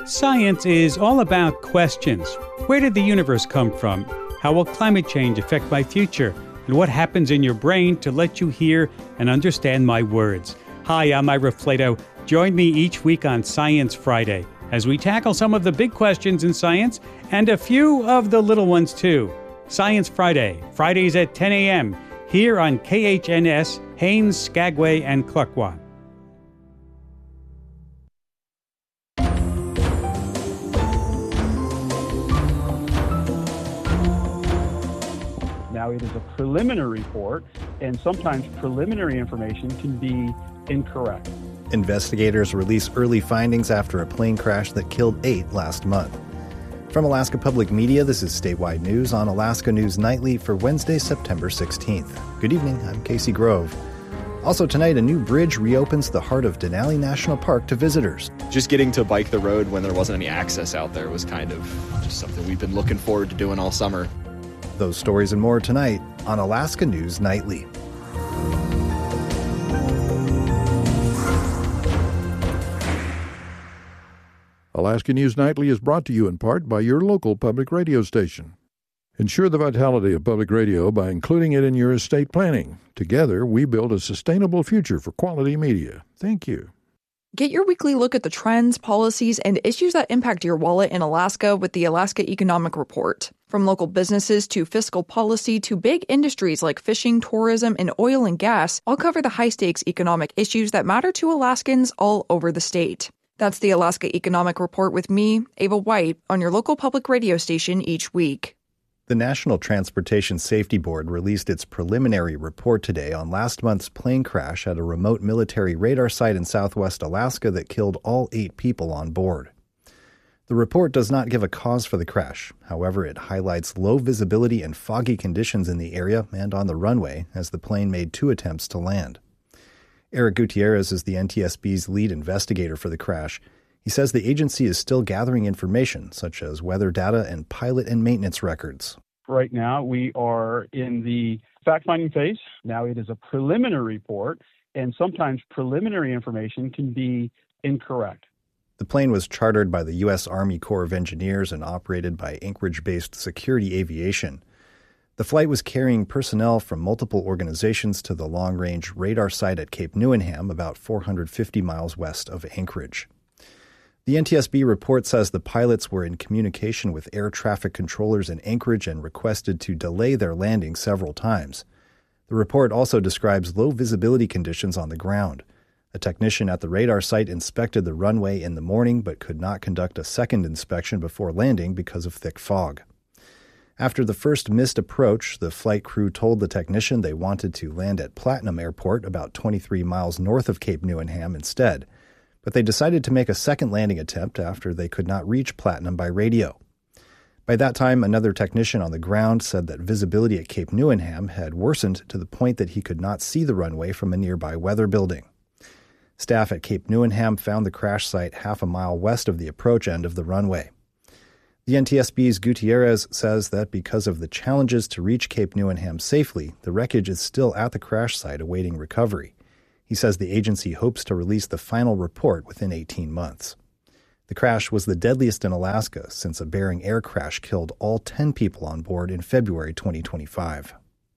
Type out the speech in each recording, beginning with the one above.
Science is all about questions. Where did the universe come from? How will climate change affect my future? And what happens in your brain to let you hear and understand my words? Hi, I'm Ira Flato. Join me each week on Science Friday as we tackle some of the big questions in science and a few of the little ones too. Science Friday, Fridays at 10 a.m. here on KHNS, Haines, Skagway, and Cluckwa. Now, it is a preliminary report, and sometimes preliminary information can be incorrect. Investigators release early findings after a plane crash that killed 8 last month. From Alaska Public Media, this is Statewide News on Alaska News Nightly for Wednesday, September 16th. Good evening, I'm Casey Grove. Also tonight, a new bridge reopens the heart of Denali National Park to visitors. Just getting to bike the road when there wasn't any access out there was kind of just something we've been looking forward to doing all summer. Those stories and more tonight on Alaska News Nightly. Alaska News Nightly is brought to you in part by your local public radio station. Ensure the vitality of public radio by including it in your estate planning. Together, we build a sustainable future for quality media. Thank you. Get your weekly look at the trends, policies, and issues that impact your wallet in Alaska with the Alaska Economic Report. From local businesses to fiscal policy to big industries like fishing, tourism, and oil and gas, I'll cover the high-stakes economic issues that matter to Alaskans all over the state. That's the Alaska Economic Report with me, Ava White, on your local public radio station each week. The National Transportation Safety Board released its preliminary report today on last month's plane crash at a remote military radar site in southwest Alaska that killed all 8 people on board. The report does not give a cause for the crash. However, it highlights low visibility and foggy conditions in the area and on the runway as the plane made 2 attempts to land. Eric Gutierrez is the NTSB's lead investigator for the crash. He says the agency is still gathering information, such as weather data and pilot and maintenance records. Right now, we are in the fact-finding phase. Now, it is a preliminary report, and sometimes preliminary information can be incorrect. The plane was chartered by the U.S. Army Corps of Engineers and operated by Anchorage-based Security Aviation. The flight was carrying personnel from multiple organizations to the long-range radar site at Cape Newenham, about 450 miles west of Anchorage. The NTSB report says the pilots were in communication with air traffic controllers in Anchorage and requested to delay their landing several times. The report also describes low visibility conditions on the ground. A technician at the radar site inspected the runway in the morning but could not conduct a second inspection before landing because of thick fog. After the first missed approach, the flight crew told the technician they wanted to land at Platinum Airport, about 23 miles north of Cape Newenham, instead. But they decided to make a second landing attempt after they could not reach Platinum by radio. By that time, another technician on the ground said that visibility at Cape Newenham had worsened to the point that he could not see the runway from a nearby weather building. Staff at Cape Newenham found the crash site half a mile west of the approach end of the runway. The NTSB's Gutierrez says that because of the challenges to reach Cape Newenham safely, the wreckage is still at the crash site awaiting recovery. He says the agency hopes to release the final report within 18 months. The crash was the deadliest in Alaska since a Bering Air crash killed all 10 people on board in February 2025.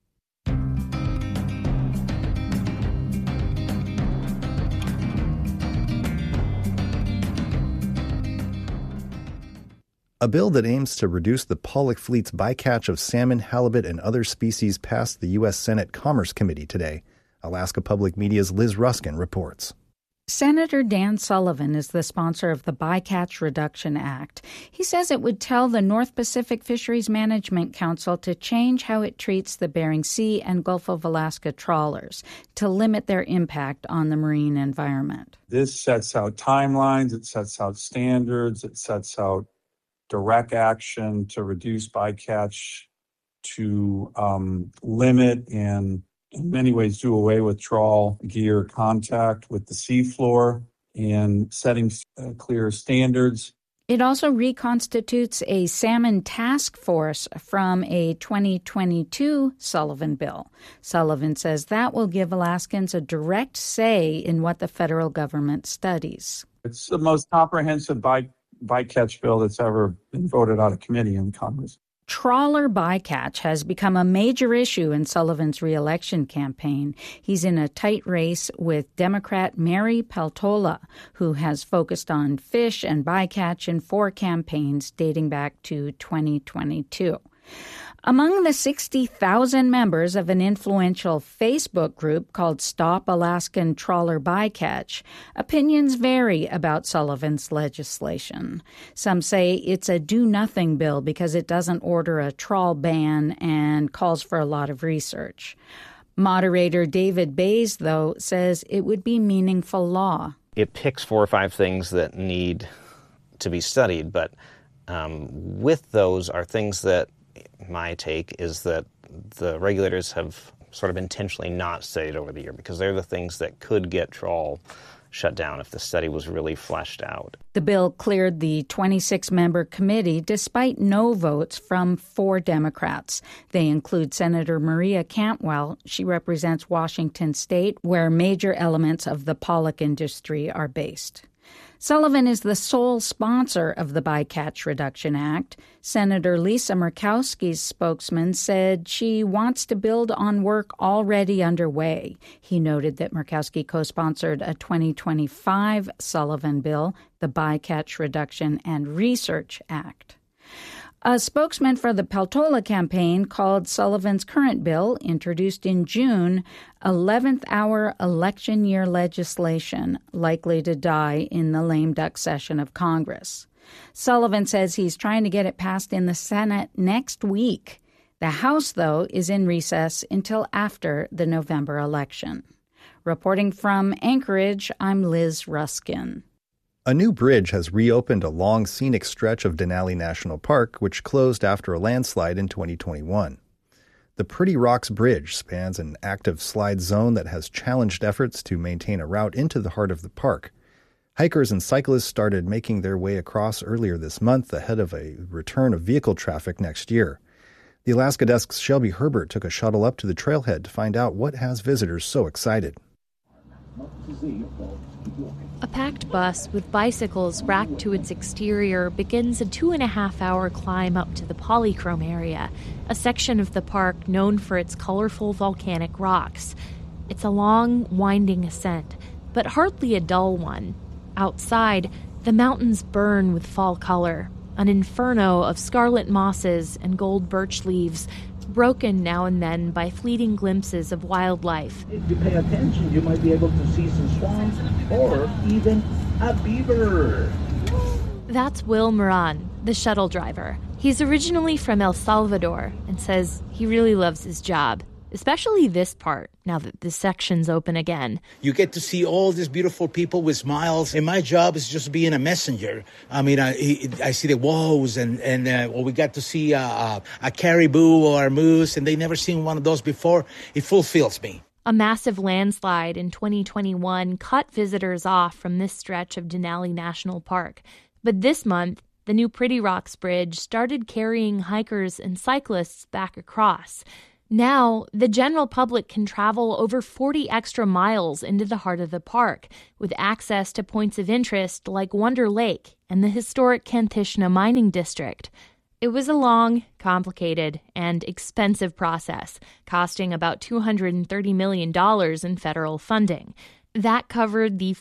A bill that aims to reduce the pollock fleet's bycatch of salmon, halibut, and other species passed the U.S. Senate Commerce Committee today. Alaska Public Media's Liz Ruskin reports. Senator Dan Sullivan is the sponsor of the Bycatch Reduction Act. He says it would tell the North Pacific Fisheries Management Council to change how it treats the Bering Sea and Gulf of Alaska trawlers to limit their impact on the marine environment. This sets out timelines, it sets out standards, it sets out direct action to reduce bycatch, to limit and in many ways do away with trawl gear contact with the seafloor and setting clear standards. It also reconstitutes a salmon task force from a 2022 Sullivan bill. Sullivan says that will give Alaskans a direct say in what the federal government studies. It's the most comprehensive bycatch bill that's ever been voted out of committee in Congress. Trawler bycatch has become a major issue in Sullivan's re-election campaign. He's in a tight race with Democrat Mary Peltola, who has focused on fish and bycatch in 4 campaigns dating back to 2022. Among the 60,000 members of an influential Facebook group called Stop Alaskan Trawler Bycatch, opinions vary about Sullivan's legislation. Some say it's a do-nothing bill because it doesn't order a trawl ban and calls for a lot of research. Moderator David Bays, though, says it would be meaningful law. It picks 4 or 5 things that need to be studied, but with those are things that my take is that the regulators have sort of intentionally not studied over the year because they're the things that could get trawl shut down if the study was really fleshed out. The bill cleared the 26-member committee despite no votes from 4 Democrats. They include Senator Maria Cantwell. She represents Washington State, where major elements of the pollock industry are based. Sullivan is the sole sponsor of the Bycatch Reduction Act. Senator Lisa Murkowski's spokesman said she wants to build on work already underway. He noted that Murkowski co-sponsored a 2025 Sullivan bill, the Bycatch Reduction and Research Act. A spokesman for the Peltola campaign called Sullivan's current bill, introduced in June, 11th hour election year legislation likely to die in the lame duck session of Congress. Sullivan says he's trying to get it passed in the Senate next week. The House, though, is in recess until after the November election. Reporting from Anchorage, I'm Liz Ruskin. A new bridge has reopened a long scenic stretch of Denali National Park, which closed after a landslide in 2021. The Pretty Rocks Bridge spans an active slide zone that has challenged efforts to maintain a route into the heart of the park. Hikers and cyclists started making their way across earlier this month ahead of a return of vehicle traffic next year. The Alaska Desk's Shelby Herbert took a shuttle up to the trailhead to find out what has visitors so excited. A packed bus with bicycles racked to its exterior begins a 2.5-hour climb up to the Polychrome area, a section of the park known for its colorful volcanic rocks. It's a long, winding ascent, but hardly a dull one. Outside, the mountains burn with fall color, an inferno of scarlet mosses and gold birch leaves, broken now and then by fleeting glimpses of wildlife. If you pay attention, you might be able to see some swans or even a beaver. That's Will Moran, the shuttle driver. He's originally from El Salvador and says he really loves his job, especially this part, now that the section's open again. You get to see all these beautiful people with smiles, and my job is just being a messenger. I mean, I see the woes, and we got to see a caribou or a moose, and they never seen one of those before. It fulfills me. A massive landslide in 2021 cut visitors off from this stretch of Denali National Park. But this month, the new Pretty Rocks Bridge started carrying hikers and cyclists back across. Now, the general public can travel over 40 extra miles into the heart of the park, with access to points of interest like Wonder Lake and the historic Kantishna Mining District. It was a long, complicated, and expensive process, costing about $230 million in federal funding. That covered the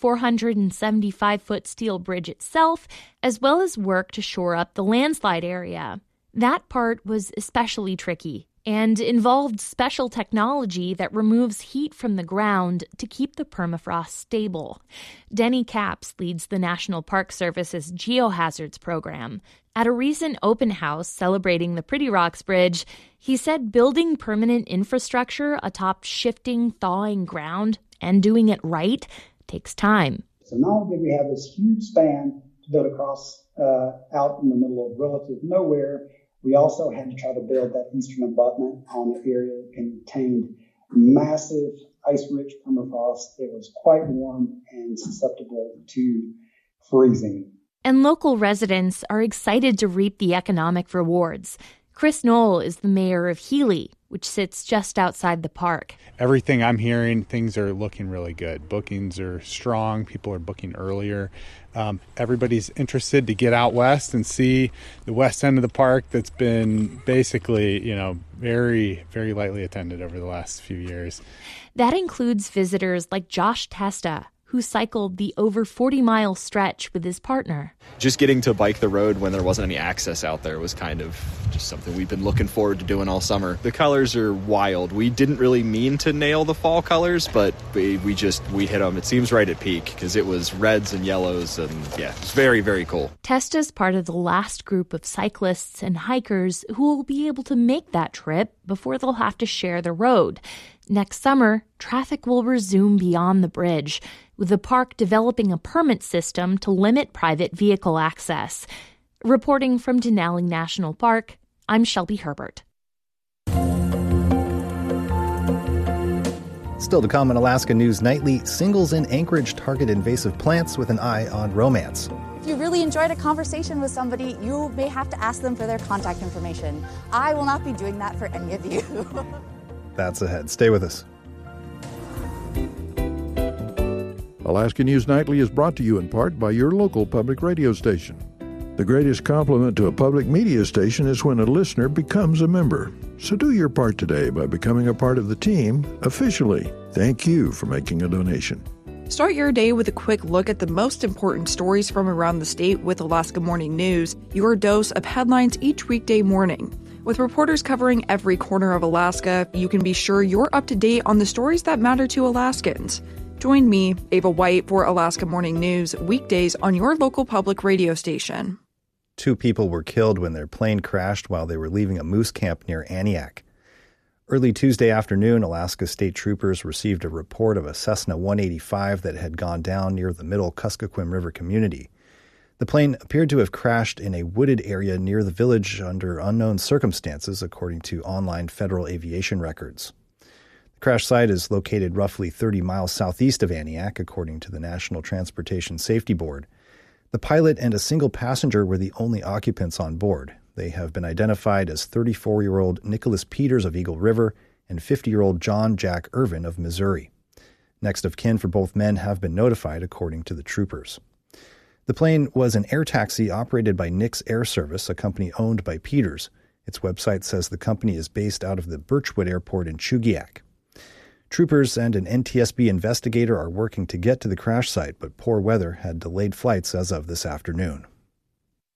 475-foot steel bridge itself, as well as work to shore up the landslide area. That part was especially tricky and involved special technology that removes heat from the ground to keep the permafrost stable. Denny Capps leads the National Park Service's Geohazards program. At a recent open house celebrating the Pretty Rocks Bridge, he said building permanent infrastructure atop shifting, thawing ground and doing it right takes time. So not only did we have this huge span to build across out in the middle of relative nowhere, we also had to try to build that eastern abutment on an area that contained massive ice-rich permafrost. It was quite warm and susceptible to freezing. And local residents are excited to reap the economic rewards. Chris Knoll is the mayor of Healy, which sits just outside the park. Everything I'm hearing, things are looking really good. Bookings are strong. People are booking earlier. Everybody's interested to get out west and see the west end of the park that's been basically, very, very lightly attended over the last few years. That includes visitors like Josh Testa, who cycled the over 40-mile stretch with his partner. Just getting to bike the road when there wasn't any access out there was kind of just something we've been looking forward to doing all summer. The colors are wild. We didn't really mean to nail the fall colors, but we hit them. It seems right at peak because it was reds and yellows, and it's very, very cool. Testa's part of the last group of cyclists and hikers who will be able to make that trip before they'll have to share the road. Next summer, traffic will resume beyond the bridge, with the park developing a permit system to limit private vehicle access. Reporting from Denali National Park, I'm Shelby Herbert. Still to come on Alaska News Nightly, singles in Anchorage target invasive plants with an eye on romance. If you really enjoyed a conversation with somebody, you may have to ask them for their contact information. I will not be doing that for any of you. That's ahead. Stay with us. Alaska News Nightly is brought to you in part by your local public radio station. The greatest compliment to a public media station is when a listener becomes a member. So do your part today by becoming a part of the team officially. Thank you for making a donation. Start your day with a quick look at the most important stories from around the state with Alaska Morning News, your dose of headlines each weekday morning. With reporters covering every corner of Alaska, you can be sure you're up to date on the stories that matter to Alaskans. Join me, Ava White, for Alaska Morning News, weekdays on your local public radio station. 2 people were killed when their plane crashed while they were leaving a moose camp near Aniak. Early Tuesday afternoon, Alaska State Troopers received a report of a Cessna 185 that had gone down near the Middle Kuskokwim River community. The plane appeared to have crashed in a wooded area near the village under unknown circumstances, according to online federal aviation records. The crash site is located roughly 30 miles southeast of Aniak, according to the National Transportation Safety Board. The pilot and a single passenger were the only occupants on board. They have been identified as 34-year-old Nicholas Peters of Eagle River and 50-year-old John Jack Irvin of Missouri. Next of kin for both men have been notified, according to the troopers. The plane was an air taxi operated by Nix Air Service, a company owned by Peters. Its website says the company is based out of the Birchwood Airport in Chugiak. Troopers and an NTSB investigator are working to get to the crash site, but poor weather had delayed flights as of this afternoon.